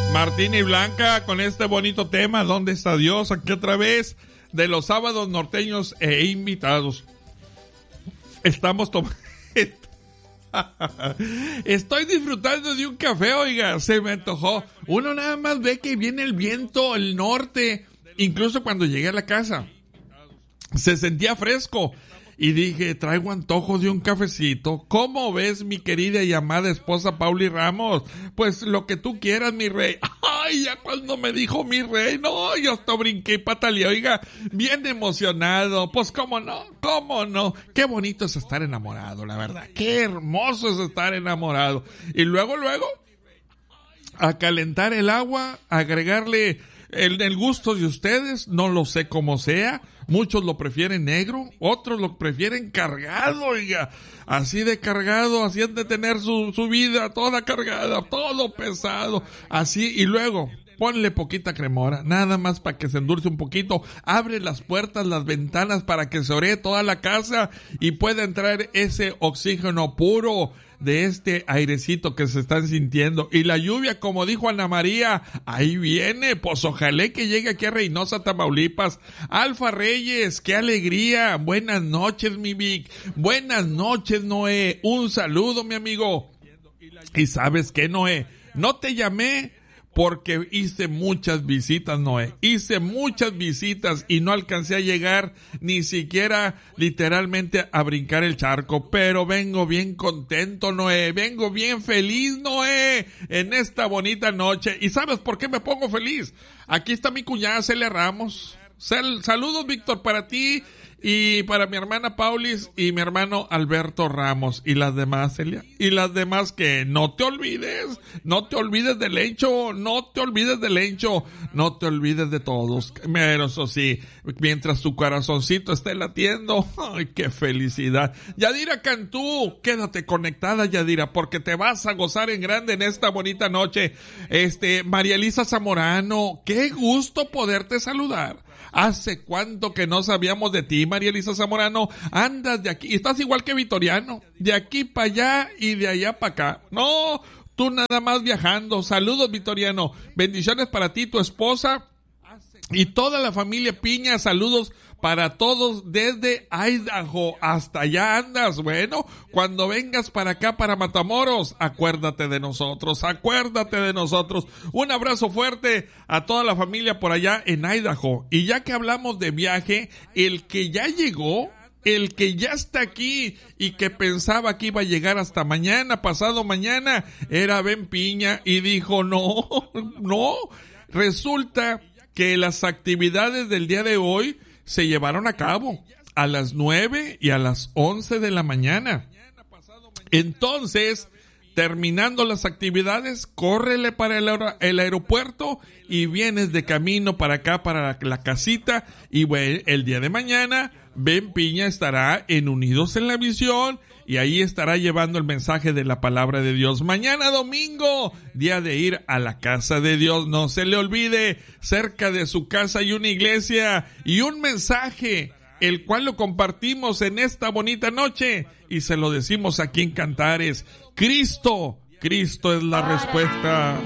Martín y Blanca con este bonito tema, ¿dónde está Dios? Aquí otra vez, de los sábados norteños e invitados. Estamos tomando... Estoy disfrutando de un café, oiga, se me antojó. Uno nada más ve que viene el viento, el norte, incluso cuando llegué a la casa, se sentía fresco. Y dije, traigo antojo de un cafecito. ¿Cómo ves, mi querida y amada esposa Pauli Ramos? Pues lo que tú quieras, mi rey. Ay, ya cuando me dijo mi rey, no, yo hasta brinqué y pataleé, oiga, bien emocionado. Pues cómo no. Qué bonito es estar enamorado, la verdad. Qué hermoso es estar enamorado. Y luego, a calentar el agua, agregarle el gusto de ustedes, no lo sé cómo sea. Muchos lo prefieren negro, otros lo prefieren cargado, oiga, así de cargado, así han de tener su vida toda cargada, todo pesado, así, y luego ponle poquita cremora, nada más para que se endulce un poquito, abre las puertas, las ventanas para que se oree toda la casa y pueda entrar ese oxígeno puro de este airecito que se están sintiendo. Y la lluvia, como dijo Ana María, ahí viene, pues ojalá que llegue aquí a Reynosa, Tamaulipas. Alfa Reyes, qué alegría, buenas noches, mi Vic, buenas noches, Noé, un saludo, mi amigo. Y ¿sabes qué, Noé? No te llamé porque hice muchas visitas, Noé. Hice muchas visitas y no alcancé a llegar ni siquiera literalmente a brincar el charco. Pero vengo bien contento, Noé. Vengo bien feliz, Noé, en esta bonita noche. ¿Y sabes por qué me pongo feliz? Aquí está mi cuñada Celia Ramos. Saludos, Víctor, para ti y para mi hermana Paulis y mi hermano Alberto Ramos. Y las demás, Celia, y las demás, que no te olvides del Lencho, no te olvides de todos, pero eso sí, mientras tu corazoncito esté latiendo. Ay, qué felicidad. Yadira Cantú, quédate conectada, Yadira, porque te vas a gozar en grande en esta bonita noche. María Elisa Zamorano, qué gusto poderte saludar. ¿Hace cuánto que no sabíamos de ti, María Elisa Zamorano? Andas de aquí, estás igual que Vitoriano, de aquí para allá y de allá para acá. No, tú nada más viajando. Saludos, Vitoriano. Bendiciones para ti, tu esposa y toda la familia Piña. Saludos para todos desde Idaho. Hasta allá andas. Bueno, cuando vengas para acá, para Matamoros, acuérdate de nosotros. Un abrazo fuerte a toda la familia por allá en Idaho. Y ya que hablamos de viaje, el que ya llegó, el que ya está aquí y que pensaba que iba a llegar hasta mañana, pasado mañana, era Ben Piña, y dijo no. Resulta que las actividades del día de hoy se llevaron a cabo a las 9 y a las 11 de la mañana. Entonces, terminando las actividades, córrele para el aeropuerto y vienes de camino para acá, para la casita. Y bueno, el día de mañana, Ben Piña estará en Unidos en la Visión y ahí estará llevando el mensaje de la palabra de Dios. Mañana domingo, día de ir a la casa de Dios. No se le olvide, cerca de su casa hay una iglesia y un mensaje, el cual lo compartimos en esta bonita noche y se lo decimos aquí en Cantares. Cristo es la respuesta.